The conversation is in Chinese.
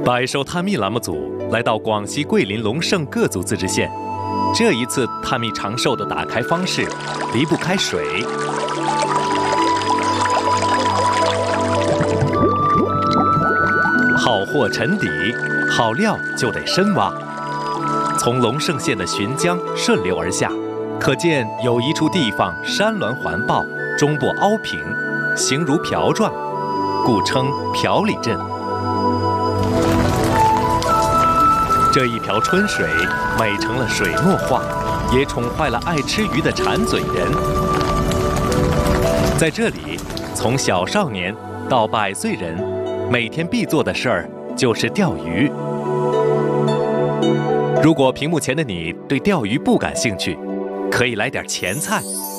百兽探秘栏目组来到广西桂林龙胜各族自治县，这一次探秘长寿的打开方式离不开水。好货沉底，好料就得深挖。从龙胜县的浔江顺流而下，可见有一处地方山峦环抱，中部凹平，形如瓢状，故称瓢里镇。这一瓢春水美成了水墨画，也宠坏了爱吃鱼的馋嘴人。在这里，从小少年到百岁人，每天必做的事儿就是钓鱼。如果屏幕前的你对钓鱼不感兴趣，可以来点前菜。